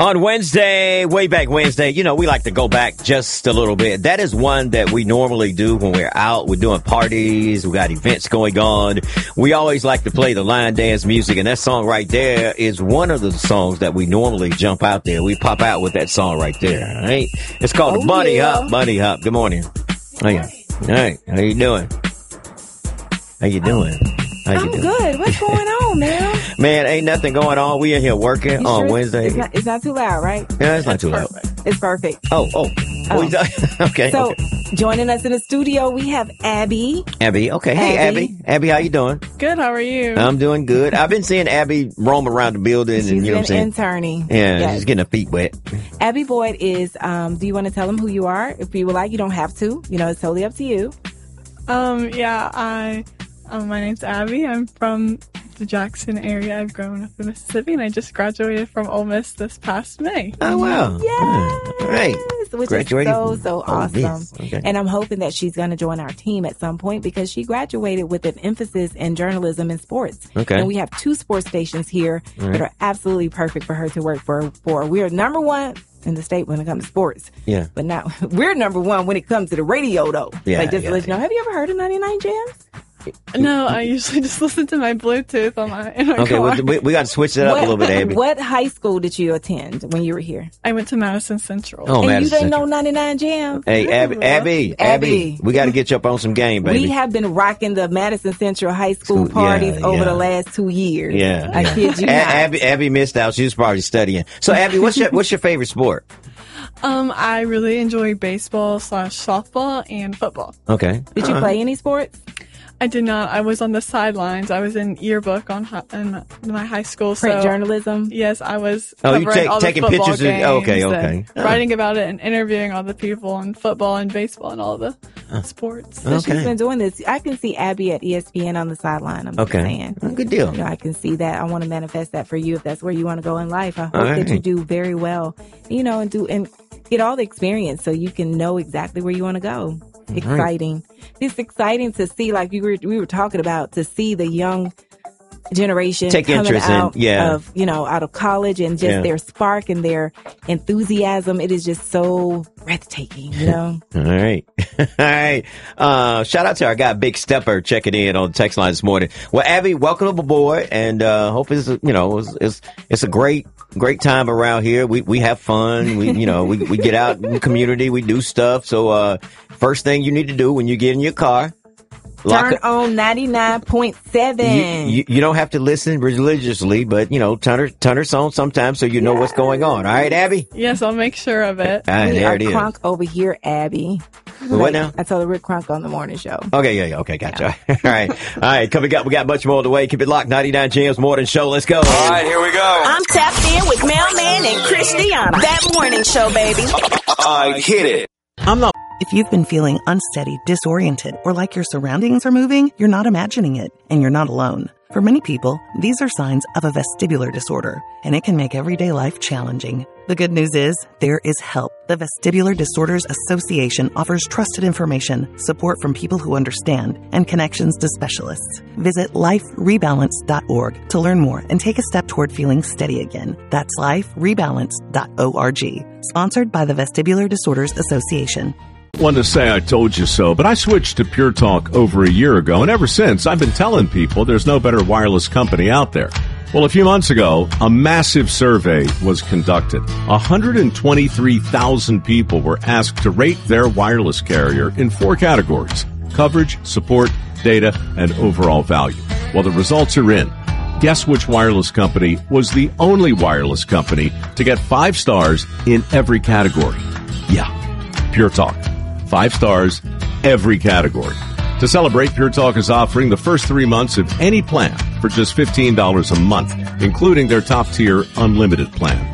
On Wednesday, way back Wednesday, you know, we like to go back just a little bit. That is one that we normally do when we're out. We're doing parties. We got events going on. We always like to play the line dance music, and that song right there is one of the songs that we normally jump out there. We pop out with that song right there, all right? It's called the Bunny Hop. Bunny Hop. Good morning. How you? All right. How you doing? How you doing? I'm good. What's going on, man? Man, ain't nothing going on. We in here working on Wednesday. It's not too loud, right? Yeah, it's not too loud. It's perfect. Oh. Okay. So, joining us in the studio, we have Abby. Okay. Hey, Abby. Abby, how you doing? Good. How are you? I'm doing good. I've been seeing Abby roam around the building. She's and, you know what I'm saying? interning. Yeah, yes. She's getting her feet wet. Abby Boyd is, do you want to tell them who you are? If you would like, you don't have to. You know, it's totally up to you. My name's Abby. I'm from the Jackson area. I've grown up in Mississippi, and I just graduated from Ole Miss this past May. Oh, wow. Yes. All right. Which Graduated is so awesome. Okay. And I'm hoping that she's going to join our team at some point because she graduated with an emphasis in journalism and sports. Okay. And we have 2 sports stations here that are absolutely perfect for her to work for. We are number 1 in the state when it comes to sports. Yeah. But now we're number 1 when it comes to the radio, though. Yeah, like, just to let you know, have you ever heard of 99 Jams? No, I usually just listen to my Bluetooth in my Okay, car. we got to switch it up a little bit, Abby. What high school did you attend when you were here? I went to Madison Central. Oh, And Madison you didn't Central. know 99 Jams? Hey, Abby, we got to get you up on some game, baby. We have been rocking the Madison Central High School parties over the last 2 years. Yeah. I kid you not. Abby missed out. She was probably studying. So, Abby, what's your favorite sport? I really enjoy baseball / softball and football. Okay. Did you play any sports? I did not. I was on the sidelines. I was in yearbook in my high school. Print journalism? Yes, I was Oh, you covering all the taking football pictures games okay. and writing about it and interviewing all the people in football and baseball and all the sports. So she's been doing this. I can see Abby at ESPN on the sideline. I'm just saying. Good deal. You know, I can see that. I want to manifest that for you if that's where you want to go in life. I hope that you do very well, you know, and get all the experience so you can know exactly where you want to go. Exciting. It's exciting to see, like we were talking about, to see the young generation take coming interest out of, out of college and just their spark and their enthusiasm. It is just so breathtaking, you know? All right. Shout out to our guy, Big Stepper, checking in on the text line this morning. Well, Abby, welcome aboard, and hope it's a great time around here. We have fun. We get out in the community. We do stuff. So, first thing you need to do when you get in your car, turn on 99.7. You don't have to listen religiously, but, turn us on sometimes so you know what's going on. All right, Abby? Yes, I'll make sure of it. There it is. Crunk over here, Abby. What now? I told her Rick Crunk on the morning show. Okay, okay, gotcha. All right, coming up, we got much more on the way. Keep it locked, 99 Jams Morning Show. Let's go. All right, here we go. I'm tapped in with Mailman and Christiana. That morning show, baby. I hit it. I'm not. If you've been feeling unsteady, disoriented, or like your surroundings are moving, you're not imagining it, and you're not alone. For many people, these are signs of a vestibular disorder, and it can make everyday life challenging. The good news is, there is help. The Vestibular Disorders Association offers trusted information, support from people who understand, and connections to specialists. Visit liferebalance.org to learn more and take a step toward feeling steady again. That's liferebalance.org. Sponsored by the Vestibular Disorders Association. Wanted to say I told you so, but I switched to Pure Talk over a year ago, and ever since, I've been telling people there's no better wireless company out there. Well, a few months ago, a massive survey was conducted. 123,000 people were asked to rate their wireless carrier in 4 categories: coverage, support, data, and overall value. Well, the results are in. Guess which wireless company was the only wireless company to get 5 stars in every category? Yeah, Pure Talk. 5 stars, every category. To celebrate, Pure Talk is offering the first 3 months of any plan for just $15 a month, including their top-tier unlimited plan.